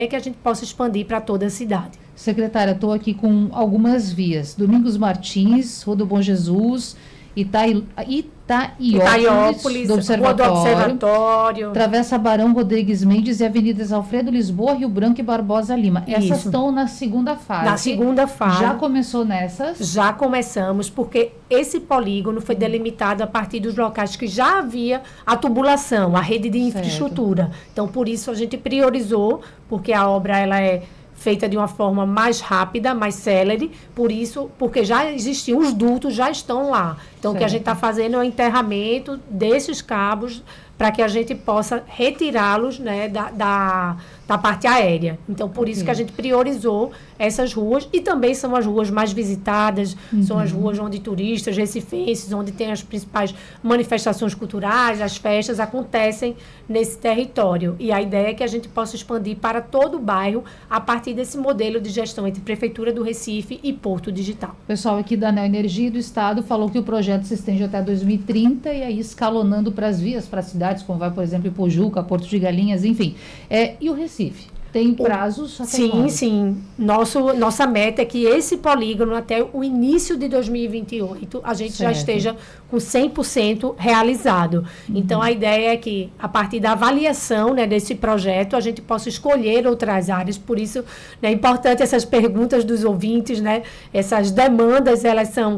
que a gente possa expandir para toda a cidade. Secretária, estou aqui com algumas vias. Domingos Martins, Rua do Bom Jesus, Itaiópolis do Observatório, Travessa Barão Rodrigues Mendes e Avenidas Alfredo Lisboa, Rio Branco e Barbosa Lima. Essas estão na segunda fase. Na segunda fase. Já começou nessas? Já começamos, porque esse polígono foi delimitado a partir dos locais que já havia a tubulação, a rede de infraestrutura. Certo. Então, por isso a gente priorizou, porque a obra ela é feita de uma forma mais rápida, mais célere, por isso, porque já existiam, os dutos já estão lá. Então, certo. O que a gente está fazendo é o enterramento desses cabos para que a gente possa retirá-los, né, da parte aérea. Então, por isso que a gente priorizou essas ruas, e também são as ruas mais visitadas, são as ruas onde turistas, recifenses, onde tem as principais manifestações culturais, as festas acontecem nesse território. E a ideia é que a gente possa expandir para todo o bairro a partir desse modelo de gestão entre Prefeitura do Recife e Porto Digital. O pessoal aqui da Anel Energia do Estado falou que o projeto se estende até 2030 e aí escalonando para as vias, para as cidades, como vai, por exemplo, Ipojuca, Porto de Galinhas, enfim. E o Recife? Tem prazos? Sim. Nossa meta é que esse polígono, até o início de 2028, a gente já esteja com 100% realizado. Então, a ideia é que, a partir da avaliação, né, desse projeto, a gente possa escolher outras áreas. Por isso, é importante essas perguntas dos ouvintes, né? Essas demandas, elas são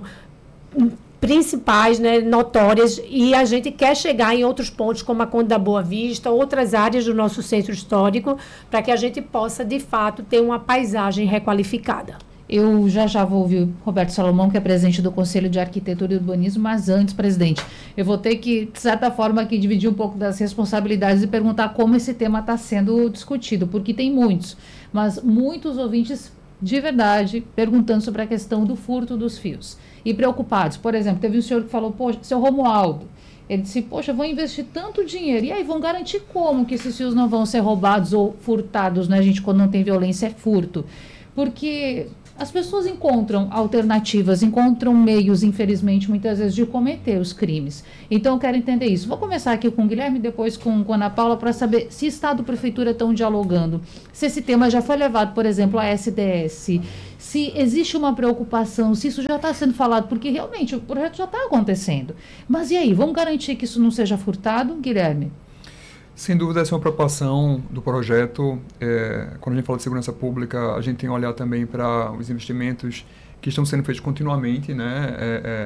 principais, né, notórias, e a gente quer chegar em outros pontos, como a Conde da Boa Vista, outras áreas do nosso centro histórico, para que a gente possa, de fato, ter uma paisagem requalificada. Eu já vou ouvir o Roberto Salomão, que é presidente do Conselho de Arquitetura e Urbanismo, mas antes, presidente, eu vou ter que, de certa forma, aqui dividir um pouco das responsabilidades e perguntar como esse tema está sendo discutido, porque tem muitos, mas muitos ouvintes de verdade perguntando sobre a questão do furto dos fios e preocupados. Por exemplo, teve um senhor que falou, poxa, seu Romualdo, ele disse, poxa, vou investir tanto dinheiro, e aí vão garantir como que esses fios não vão ser roubados ou furtados, né, gente? Quando não tem violência é furto, porque as pessoas encontram alternativas, encontram meios, infelizmente, muitas vezes, de cometer os crimes. Então, eu quero entender isso. Vou começar aqui com o Guilherme, depois com a Ana Paula, para saber se Estado e Prefeitura estão dialogando, se esse tema já foi levado, por exemplo, à SDS, se existe uma preocupação, se isso já está sendo falado, porque realmente o projeto já está acontecendo. Mas e aí, vamos garantir que isso não seja furtado, Guilherme? Sem dúvida, essa é uma preocupação do projeto. Quando a gente fala de segurança pública, a gente tem que olhar também para os investimentos que estão sendo feitos continuamente, né,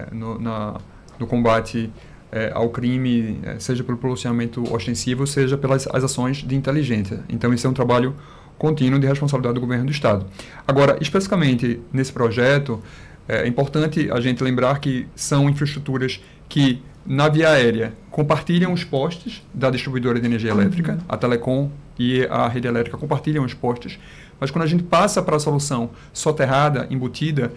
no combate ao crime, seja pelo policiamento ostensivo, seja pelas as ações de inteligência. Então, isso é um trabalho contínuo de responsabilidade do governo do Estado. Agora, especificamente nesse projeto, é importante a gente lembrar que são infraestruturas que, na via aérea, compartilham os postes da distribuidora de energia elétrica, a Telecom e a rede elétrica compartilham os postes, mas quando a gente passa para a solução soterrada, embutida,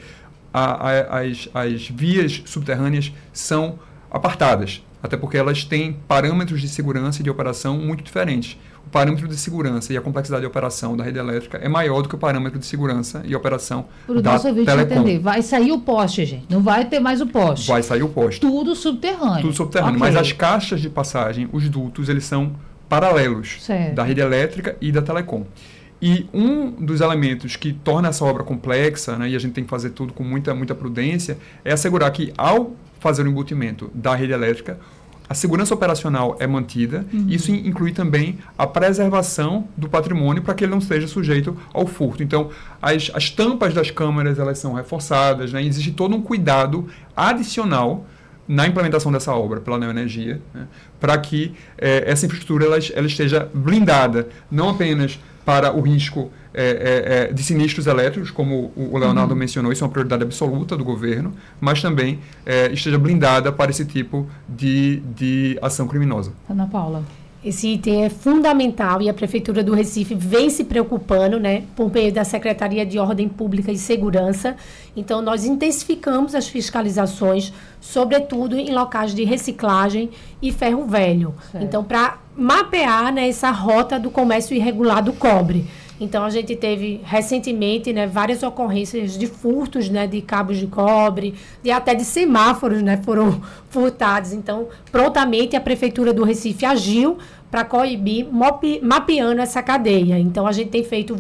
as vias subterrâneas são apartadas, até porque elas têm parâmetros de segurança e de operação muito diferentes. O parâmetro de segurança e a complexidade de operação da rede elétrica é maior do que o parâmetro de segurança e operação da Telecom. Entender. Vai sair o poste, gente. Não vai ter mais o poste. Vai sair o poste. Tudo subterrâneo. Tudo subterrâneo. Okay. Mas as caixas de passagem, os dutos, eles são paralelos da rede elétrica e da Telecom. E um dos elementos que torna essa obra complexa, né, e a gente tem que fazer tudo com muita prudência, é assegurar que, ao fazer o embutimento da rede elétrica, a segurança operacional é mantida. Isso inclui também a preservação do patrimônio para que ele não seja sujeito ao furto. Então, as tampas das câmeras elas são reforçadas, né? Existe todo um cuidado adicional na implementação dessa obra pela Anel Energia, né? Para que essa infraestrutura ela esteja blindada, não apenas para o risco de sinistros elétricos, como o Leonardo mencionou, isso é uma prioridade absoluta do governo, mas também esteja blindada para esse tipo de ação criminosa. Ana Paula. Esse item é fundamental e a Prefeitura do Recife vem se preocupando, né, por meio da Secretaria de Ordem Pública e Segurança. Então, nós intensificamos as fiscalizações, sobretudo em locais de reciclagem e ferro velho. Certo. Então, para mapear, né, essa rota do comércio irregular do cobre. Então, a gente teve recentemente, né, várias ocorrências de furtos, né, de cabos de cobre, até de semáforos, né, foram furtados. Então, prontamente a Prefeitura do Recife agiu para coibir, mapeando essa cadeia. Então, a gente tem feito